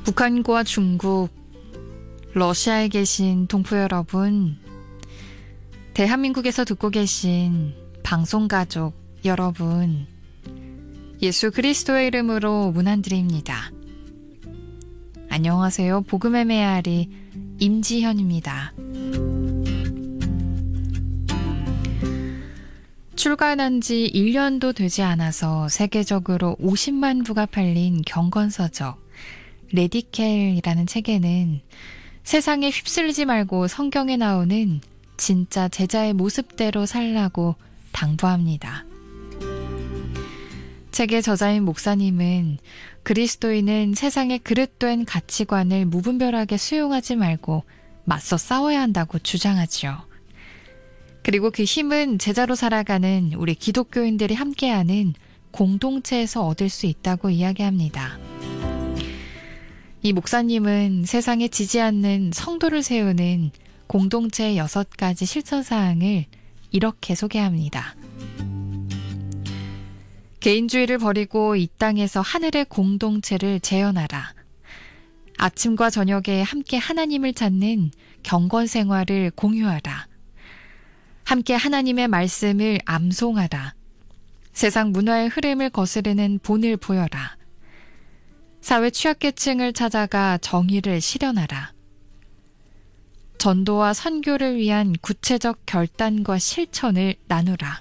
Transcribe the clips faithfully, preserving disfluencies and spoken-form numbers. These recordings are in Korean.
북한과 중국, 러시아에 계신 동포 여러분, 대한민국에서 듣고 계신 방송가족 여러분, 예수 그리스도의 이름으로 문안드립니다. 안녕하세요. 복음의 메아리 임지현입니다. 출간한 지 일 년도 되지 않아서 세계적으로 오십만 부가 팔린 경건서적 레디켈이라는 책에는 세상에 휩쓸리지 말고 성경에 나오는 진짜 제자의 모습대로 살라고 당부합니다. 책의 저자인 목사님은 그리스도인은 세상의 그릇된 가치관을 무분별하게 수용하지 말고 맞서 싸워야 한다고 주장하죠. 그리고 그 힘은 제자로 살아가는 우리 기독교인들이 함께하는 공동체에서 얻을 수 있다고 이야기합니다. 이 목사님은 세상에 지지 않는 성도를 세우는 공동체의 여섯 가지 실천사항을 이렇게 소개합니다. 개인주의를 버리고 이 땅에서 하늘의 공동체를 재현하라. 아침과 저녁에 함께 하나님을 찾는 경건 생활을 공유하라. 함께 하나님의 말씀을 암송하라. 세상 문화의 흐름을 거스르는 본을 보여라. 사회 취약계층을 찾아가 정의를 실현하라. 전도와 선교를 위한 구체적 결단과 실천을 나누라.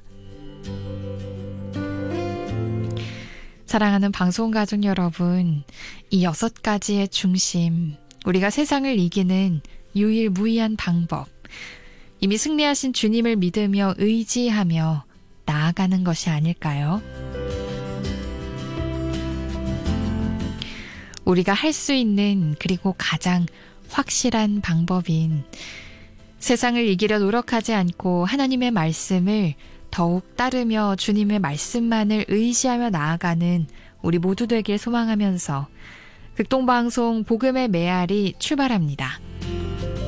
사랑하는 방송가족 여러분, 이 여섯 가지의 중심, 우리가 세상을 이기는 유일무이한 방법, 이미 승리하신 주님을 믿으며 의지하며 나아가는 것이 아닐까요? 우리가 할 수 있는 그리고 가장 확실한 방법인 세상을 이기려 노력하지 않고 하나님의 말씀을 더욱 따르며 주님의 말씀만을 의지하며 나아가는 우리 모두 되길 소망하면서 극동방송 복음의 메아리 출발합니다.